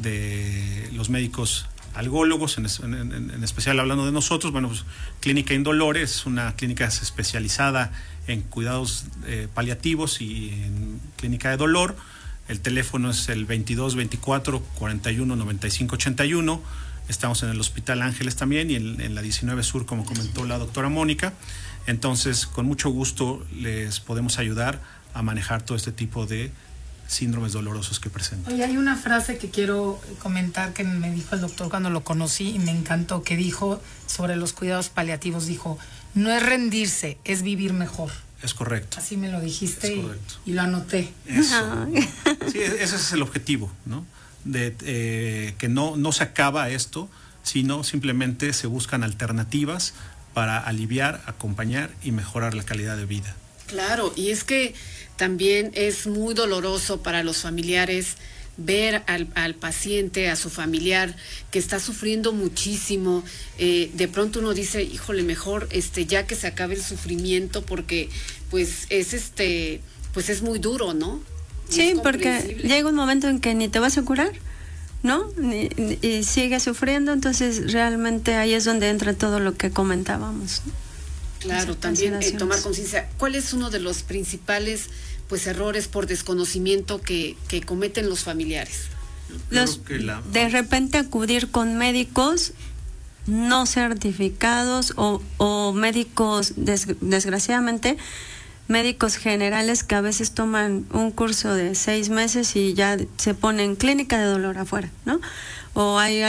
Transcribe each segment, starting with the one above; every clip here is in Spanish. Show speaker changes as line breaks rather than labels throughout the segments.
de los médicos algólogos, en especial hablando de nosotros. Bueno, pues Clínica Indolore es una clínica especializada en cuidados paliativos y en clínica de dolor. El teléfono es el 22 24 41 95 81. Estamos en el Hospital Ángeles también y en la 19 Sur, como comentó la doctora Mónica. Entonces, con mucho gusto les podemos ayudar a manejar todo este tipo de síndromes dolorosos que presentan.
Oye, hay una frase que quiero comentar que me dijo el doctor cuando lo conocí y me encantó, que dijo sobre los cuidados paliativos, dijo, no es rendirse, es vivir mejor.
Es correcto.
Así me lo dijiste y lo anoté.
Eso. Sí, ese es el objetivo, ¿no? De que no se acaba esto, sino simplemente se buscan alternativas para aliviar, acompañar y mejorar la calidad de vida.
Claro, y es que también es muy doloroso para los familiares ver al paciente, a su familiar que está sufriendo muchísimo. De pronto uno dice, híjole, mejor ya que se acabe el sufrimiento, porque pues es muy duro, ¿no?
Sí, porque llega un momento en que ni te vas a curar, ¿no? Y sigues sufriendo, entonces realmente ahí es donde entra todo lo que comentábamos, ¿no?
Claro, también tomar conciencia. ¿Cuál es uno de los principales errores por desconocimiento que cometen los familiares?
De repente acudir con médicos no certificados o médicos, desgraciadamente, médicos generales que a veces toman un curso de 6 meses y ya se ponen clínica de dolor afuera, ¿no? O hay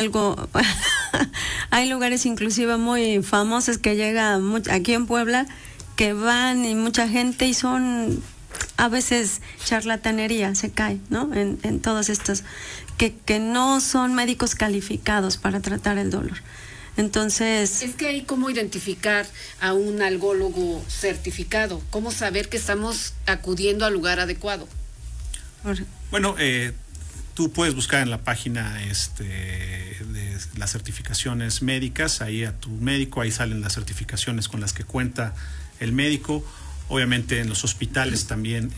hay lugares inclusive muy famosos que llega aquí en Puebla, que van y mucha gente y son a veces charlatanería, se cae, ¿no? En todos estos que no son médicos calificados para tratar el dolor. Entonces,
es que hay cómo identificar a un algólogo certificado, cómo saber que estamos acudiendo al lugar adecuado.
Bueno, tú puedes buscar en la página de las certificaciones médicas, ahí a tu médico, ahí salen las certificaciones con las que cuenta el médico. Obviamente en los hospitales también,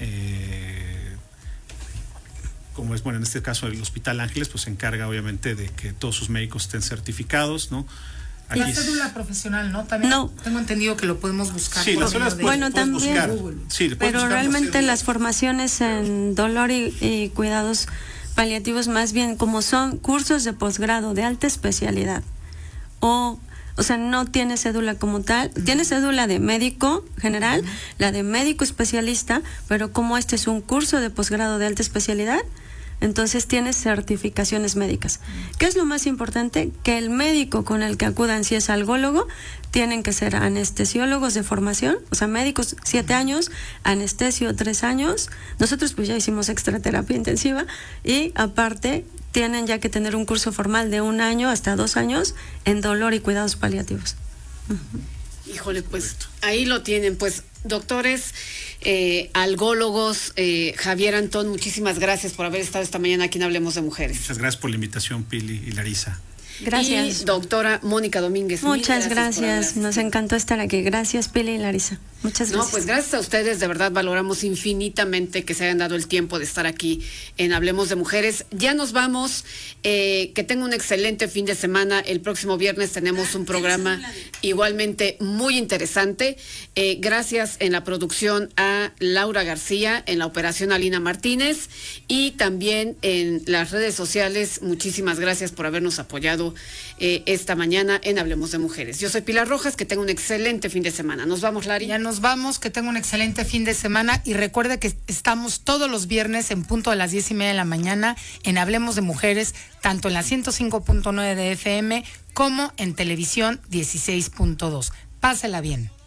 como es, bueno, en este caso el Hospital Ángeles, pues se encarga obviamente de que todos sus médicos estén certificados, ¿no?
La cédula profesional, ¿no? También
no.
Tengo entendido que lo podemos buscar.
Sí, las cédulas
bueno, también,
sí,
pero realmente las formaciones en dolor y cuidados paliativos más bien como son cursos de posgrado de alta especialidad o sea, no tiene cédula como tal, tiene cédula de médico general, la de médico especialista, pero como este es un curso de posgrado de alta especialidad, entonces tiene certificaciones médicas. ¿Qué es lo más importante? Que el médico con el que acudan, si es algólogo, tienen que ser anestesiólogos de formación, o sea, médicos 7 años, anestesio 3 años. Nosotros pues ya hicimos extraterapia intensiva y aparte tienen ya que tener un curso formal de 1 año hasta 2 años en dolor y cuidados paliativos.
Híjole, pues ahí lo tienen, pues doctores, algólogos, Javier Antón, muchísimas gracias por haber estado esta mañana aquí en Hablemos de Mujeres.
Muchas gracias por la invitación, Pili y Larisa.
Gracias.
Y doctora Mónica Domínguez.
Muchas gracias. Nos encantó estar aquí. Gracias, Pili y Larisa. Muchas gracias.
No, pues gracias a ustedes, de verdad valoramos infinitamente que se hayan dado el tiempo de estar aquí en Hablemos de Mujeres. Ya nos vamos, que tengan un excelente fin de semana. El próximo viernes tenemos un programa igualmente muy interesante. Gracias en la producción a Laura García, en la operación a Lina Martínez y también en las redes sociales. Muchísimas gracias por habernos apoyado esta mañana en Hablemos de Mujeres. Yo soy Pilar Rojas, que tenga un excelente fin de semana. Nos vamos, Lari.
Ya nos vamos, que tenga un excelente fin de semana y recuerde que estamos todos los viernes en punto de las 10:30 de la mañana en Hablemos de Mujeres, tanto en la 105.9 de FM como en televisión 16.2. Pásela bien.